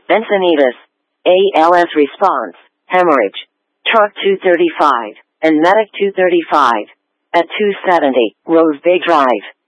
Encinitas. ALS response. Hemorrhage. Truck 235 and Medic 235 at 270 Rose Bay Drive.